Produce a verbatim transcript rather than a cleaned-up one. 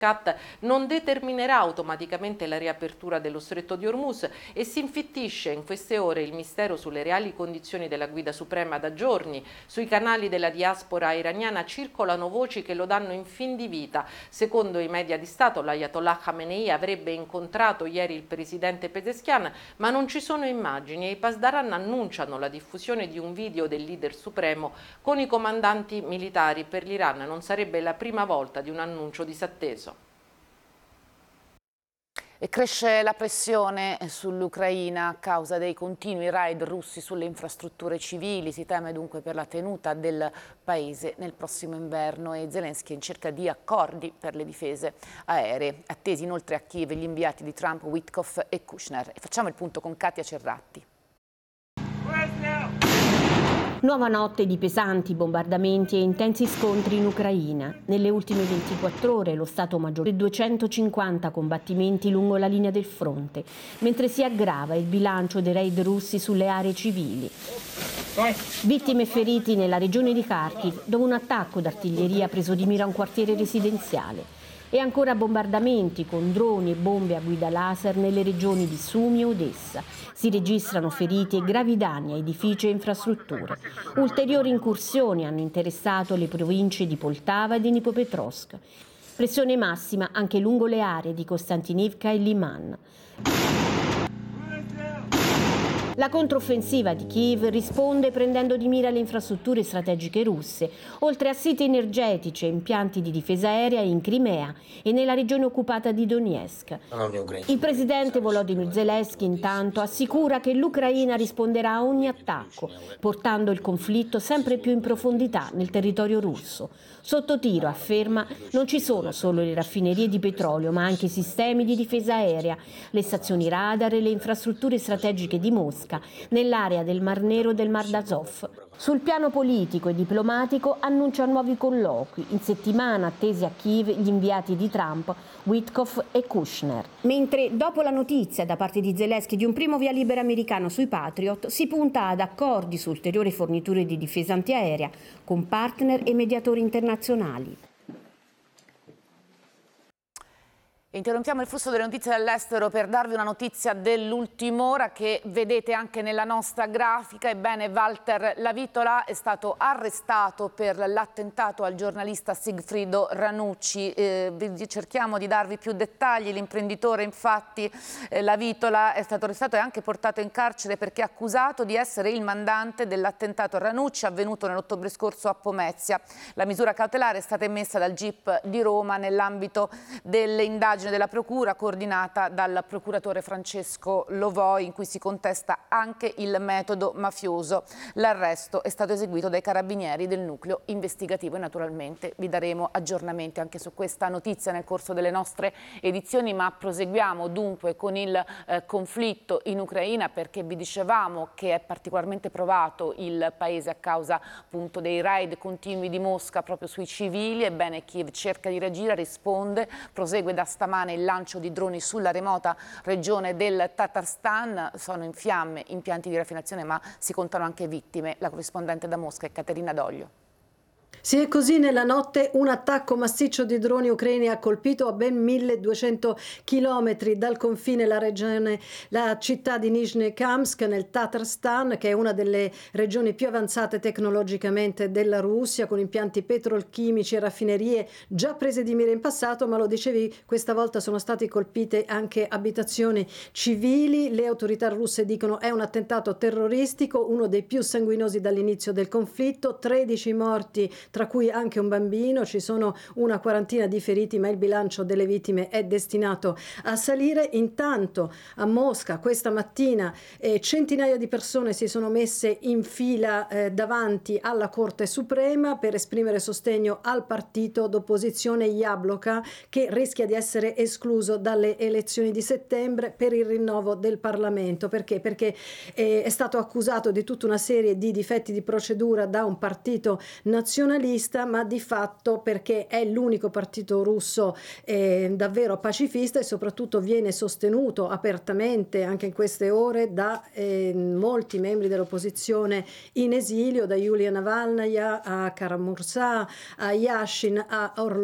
non determinerà automaticamente la riapertura dello stretto di Hormuz e si infittisce in queste ore il mistero sulle reali condizioni della guida suprema. Da giorni sui canali della diaspora iraniana circolano voci che lo danno in fin di vita. Secondo i media di Stato, l'Ayatollah Khamenei avrebbe incontrato ieri il presidente Pezeshkian, ma non ci sono immagini e i Pasdaran annunciano la diffusione di un video del leader supremo con i comandanti militari. Per l'Iran non sarebbe la prima volta di un annuncio disatteso. E cresce la pressione sull'Ucraina a causa dei continui raid russi sulle infrastrutture civili. Si teme dunque per la tenuta del paese nel prossimo inverno e Zelensky è in cerca di accordi per le difese aeree. Attesi inoltre a Kiev gli inviati di Trump, Witkoff e Kushner. E facciamo il punto con Katia Cerratti. Nuova notte di pesanti bombardamenti e intensi scontri in Ucraina. Nelle ultime ventiquattro ore lo Stato Maggiore duecentocinquanta combattimenti lungo la linea del fronte, mentre si aggrava il bilancio dei raid russi sulle aree civili. Vittime e feriti nella regione di Kharkiv, dove un attacco d'artiglieria ha preso di mira un quartiere residenziale. E ancora bombardamenti con droni e bombe a guida laser nelle regioni di Sumi e Odessa. Si registrano feriti e gravi danni a edifici e infrastrutture. Ulteriori incursioni hanno interessato le province di Poltava e di Dnipropetrovsk. Pressione massima anche lungo le aree di Kostantinivka e Liman. La controffensiva di Kiev risponde prendendo di mira le infrastrutture strategiche russe, oltre a siti energetici e impianti di difesa aerea in Crimea e nella regione occupata di Donetsk. Il presidente Volodymyr Zelensky intanto assicura che l'Ucraina risponderà a ogni attacco, portando il conflitto sempre più in profondità nel territorio russo. Sotto tiro, afferma, non ci sono solo le raffinerie di petrolio, ma anche i sistemi di difesa aerea, le stazioni radar e le infrastrutture strategiche di Mosca nell'area del Mar Nero e del Mar d'Azov. Sul piano politico e diplomatico annuncia nuovi colloqui, in settimana attesi a Kiev gli inviati di Trump, Witkoff e Kushner. Mentre dopo la notizia da parte di Zelensky di un primo via libera americano sui Patriot, si punta ad accordi su ulteriori forniture di difesa antiaerea con partner e mediatori internazionali. Interrompiamo il flusso delle notizie dall'estero per darvi una notizia dell'ultim'ora che vedete anche nella nostra grafica. Ebbene, Walter Lavitola è stato arrestato per l'attentato al giornalista Sigfrido Ranucci. Eh, cerchiamo di darvi più dettagli. L'imprenditore, infatti, eh, Lavitola è stato arrestato e anche portato in carcere perché è accusato di essere il mandante dell'attentato a Ranucci avvenuto nell'ottobre scorso a Pomezia. La misura cautelare è stata emessa dal G I P di Roma nell'ambito delle indagini della Procura coordinata dal procuratore Francesco Lovoi, in cui si contesta anche il metodo mafioso. L'arresto è stato eseguito dai carabinieri del nucleo investigativo e naturalmente vi daremo aggiornamenti anche su questa notizia nel corso delle nostre edizioni, ma proseguiamo dunque con il eh, conflitto in Ucraina, perché vi dicevamo che è particolarmente provato il paese a causa appunto dei raid continui di Mosca proprio sui civili. Ebbene, Kiev cerca di reagire, risponde, prosegue da stamattina il lancio di droni sulla remota regione del Tatarstan. Sono in fiamme impianti di raffinazione, ma si contano anche vittime. La corrispondente da Mosca è Caterina Doglio. Sì, è così. Nella notte un attacco massiccio di droni ucraini ha colpito a ben milleduecento chilometri dal confine la regione, la città di Nizhnekamsk nel Tatarstan, che è una delle regioni più avanzate tecnologicamente della Russia, con impianti petrolchimici e raffinerie già prese di mira in passato, ma lo dicevi, questa volta sono state colpite anche abitazioni civili. Le autorità russe dicono è un attentato terroristico, uno dei più sanguinosi dall'inizio del conflitto, tredici morti tra cui anche un bambino, ci sono una quarantina di feriti, ma il bilancio delle vittime è destinato a salire. Intanto a Mosca questa mattina eh, centinaia di persone si sono messe in fila eh, davanti alla Corte Suprema per esprimere sostegno al partito d'opposizione Jabloko, che rischia di essere escluso dalle elezioni di settembre per il rinnovo del Parlamento. Perché? Perché eh, è stato accusato di tutta una serie di difetti di procedura da un partito nazionalista, ma di fatto perché è l'unico partito russo eh, davvero pacifista e soprattutto viene sostenuto apertamente anche in queste ore da eh, molti membri dell'opposizione in esilio, da Yulia Navalnaya a Karamurza, a Yashin, a Orlov.